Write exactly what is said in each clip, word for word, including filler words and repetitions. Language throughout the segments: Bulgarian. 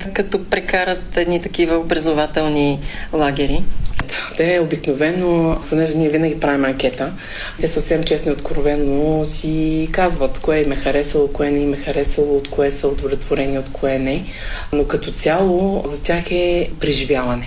като прекарат едни такива образователни лагери? Те обикновено, понеже ние винаги правим анкета, те съвсем честно и откровено си казват кое им е харесало, кое не им е харесало, от кое са удовлетворени, от кое не. Но като цяло за тях е преживяване.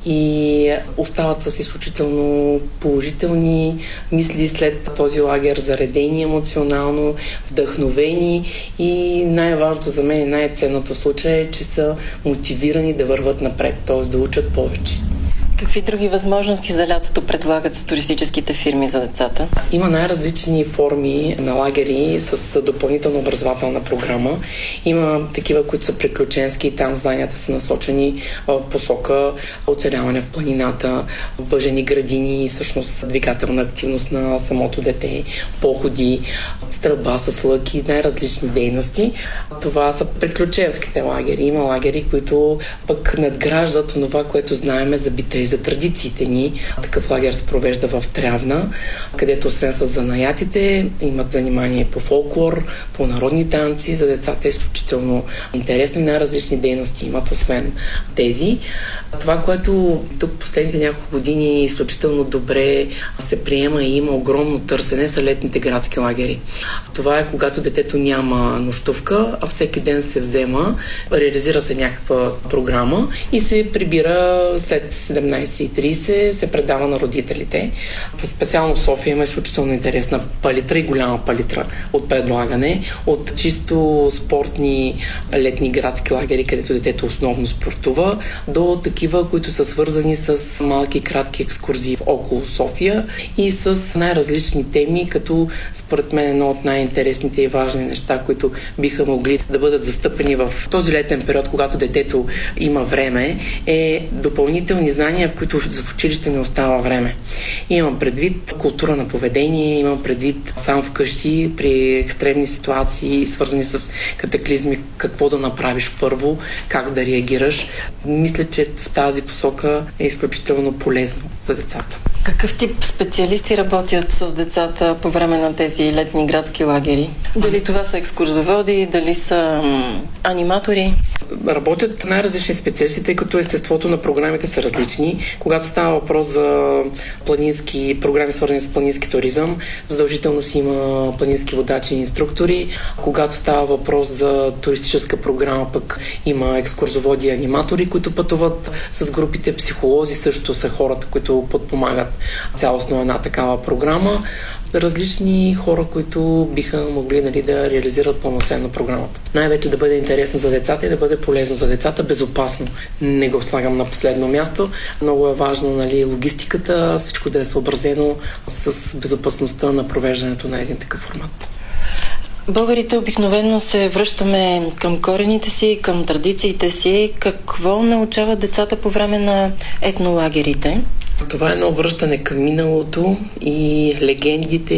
И остават с изключително положителни мисли след този лагер, заредени емоционално, вдъхновени и най-важното за мен, най-ценното в случая е, че са мотивирани да върват напред, т.е. да учат повече. Какви други възможности за лятото предлагат туристическите фирми за децата? Има най-различни форми на лагери с допълнителна образователна програма. Има такива, които са приключенски и там знанията са насочени в посока оцеляване в планината, въжени градини, всъщност двигателна активност на самото дете, походи, стрелба с лък и най-различни дейности. Това са приключенските лагери. Има лагери, които пък надграждат това, което знаем за бита и за традициите ни. Такъв лагер се провежда в Трявна, където освен с занаятите имат занимание по фолклор, по народни танци. За децата е изключително интересно и най-различни дейности имат, освен тези. Това, което тук последните няколко години изключително добре се приема и има огромно търсене, са летните градски лагери. Това е когато детето няма нощувка, а всеки ден се взема, реализира се някаква програма и се прибира след седемнайсет и трийсет, се предава на родителите. Специално в София има изключително интересна палитра и голяма палитра от предлагане, от чисто спортни летни градски лагери, където детето основно спортува, до такива, които са свързани с малки кратки екскурзии около София и с най-различни теми, като според мен едно от най-интересните и важни неща, които биха могли да бъдат застъпени в този летен период, когато детето има време, е допълнителни знания, в които в училище не остава време. Имам предвид култура на поведение, имам предвид сам вкъщи при екстремни ситуации, свързани с катаклизми, какво да направиш първо, как да реагираш. Мисля, че в тази посока е изключително полезно за децата. Какъв тип специалисти работят с децата по време на тези летни градски лагери? Дали това са екскурзоводи, дали са м- аниматори? Работят най-различни специалисти, тъй като естеството на програмите са различни. Когато става въпрос за планински програми, свързани с планински туризъм, задължително си има планински водачи и инструктори. Когато става въпрос за туристическа програма, пък има екскурзоводи и аниматори, които пътуват с групите. Психолози също са хората, които подпомагат цялостно една такава програма. Различни хора, които биха могли, нали, да реализират пълноценно програмата. Най-вече да бъде интересно за децата и да бъде полезно за децата, безопасно. Не го слагам на последно място. Много е важно, нали, логистиката, всичко да е съобразено с безопасността на провеждането на един такъв формат. Българите обикновено се връщаме към корените си, към традициите си. Какво научават децата по време на етнолагерите? Това е едно връщане към миналото и легендите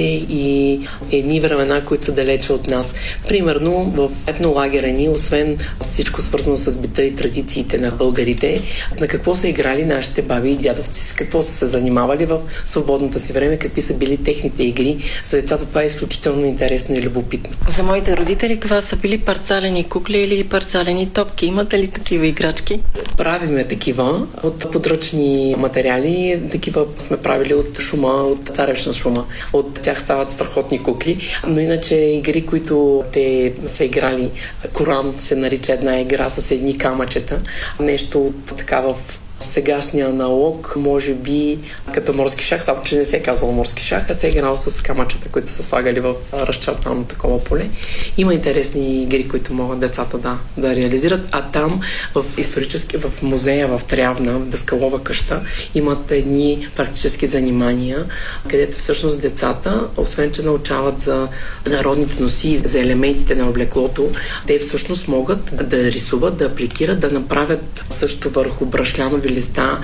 и едни времена, които са далече от нас. Примерно в етнолагера ни, освен всичко свързано с бита и традициите на българите, на какво са играли нашите баби и дядовци, с какво са се занимавали в свободното си време, какви са били техните игри. За децата това е изключително интересно и любопитно. За моите родители това са били парцалени кукли или парцалени топки. Имате ли такива играчки? Правиме такива от подръчни материали. Такива сме правили от шума, от царевична шума. От тях стават страхотни кукли. Но иначе игри, които те са играли, Коран се нарича една игра с едни камъчета. Нещо от такава в сегашния аналог, може би като морски шах, само че не се е казвал морски шах, а се е играл с камъчета, които са слагали в разчертано такова поле. Има интересни игри, които могат децата да, да реализират, а там в исторически, в музея в Трявна, в Даскалова къща, имат едни практически занимания, където всъщност децата, освен че научават за народните носи, за елементите на облеклото, те всъщност могат да рисуват, да апликират, да направят също върху брашлянови листа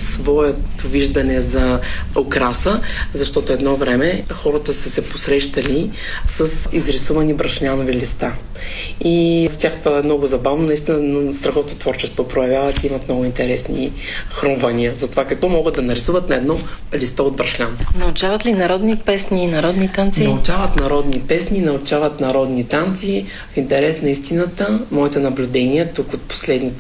своето виждане за украса, защото едно време хората са се посрещали с изрисувани брашлянови листа. И с тях това е много забавно, наистина страхотно творчество проявяват и имат много интересни хрумвания за това какво могат да нарисуват на едно листо от брашлян. Научават ли народни песни и народни танци? Научават народни песни, научават народни танци. В интерес на истината, моите наблюдения тук от последните